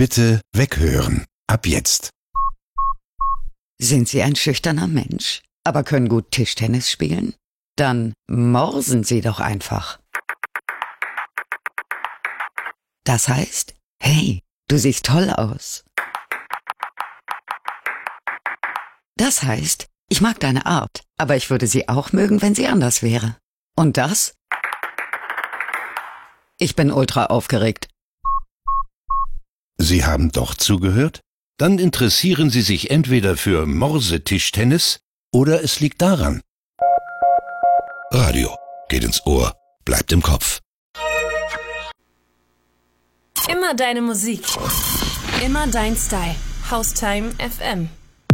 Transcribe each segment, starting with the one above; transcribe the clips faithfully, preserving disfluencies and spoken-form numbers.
Bitte weghören. Ab jetzt. Sind Sie ein schüchterner Mensch, aber können gut Tischtennis spielen? Dann morsen Sie doch einfach. Das heißt, hey, du siehst toll aus. Das heißt, ich mag deine Art, aber ich würde sie auch mögen, wenn sie anders wäre. Und das? Ich bin ultra aufgeregt. Sie haben doch zugehört? Dann interessieren Sie sich entweder für Morsetischtennis oder es liegt daran. Radio geht ins Ohr, bleibt im Kopf. Immer deine Musik. Immer dein Style. Haustime F M.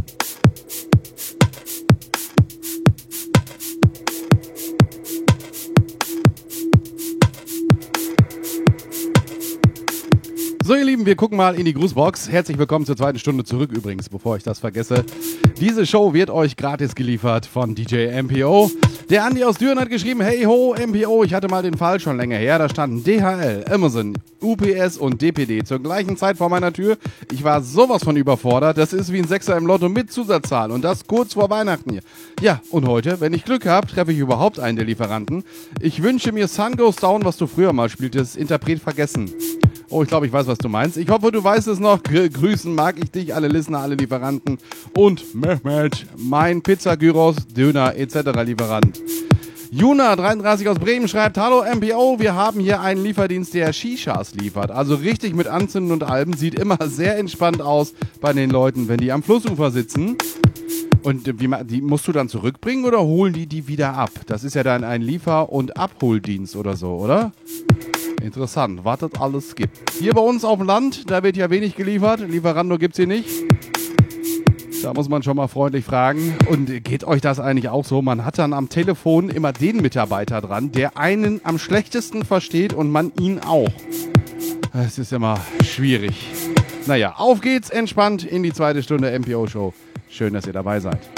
So ihr Lieben, wir gucken mal in die Grußbox. Herzlich willkommen zur zweiten Stunde zurück übrigens, bevor ich das vergesse. Diese Show wird euch gratis geliefert von D J M P O. Der Andi aus Düren hat geschrieben, hey ho M P O, ich hatte mal den Fall schon länger her. Da standen D H L, Amazon, U P S und D P D zur gleichen Zeit vor meiner Tür. Ich war sowas von überfordert. Das ist wie ein Sechser im Lotto mit Zusatzzahl und das kurz vor Weihnachten hier. Ja, und heute, wenn ich Glück habe, treffe ich überhaupt einen der Lieferanten. Ich wünsche mir Sun Goes Down, was du früher mal spieltest, Interpret vergessen. Oh, ich glaube, ich weiß, was du meinst. Ich hoffe, du weißt es noch. Gr- grüßen mag ich dich, alle Listener, alle Lieferanten. Und Mehmet, mein Pizza-Gyros, Döner et cetera Lieferant. Juna, dreiunddreißig aus Bremen, schreibt, hallo M P O, wir haben hier einen Lieferdienst, der Shishas liefert. Also richtig mit Anzünden und Alben. Sieht immer sehr entspannt aus bei den Leuten, wenn die am Flussufer sitzen. Und wie, die musst du dann zurückbringen oder holen die die wieder ab? Das ist ja dann ein Liefer- und Abholdienst oder so, oder? Interessant, was das alles gibt. Hier bei uns auf dem Land, da wird ja wenig geliefert. Lieferando gibt's hier nicht. Da muss man schon mal freundlich fragen. Und geht euch das eigentlich auch so? Man hat dann am Telefon immer den Mitarbeiter dran, der einen am schlechtesten versteht und man ihn auch. Es ist immer schwierig. Naja, auf geht's, entspannt in die zweite Stunde M P O-Show. Schön, dass ihr dabei seid.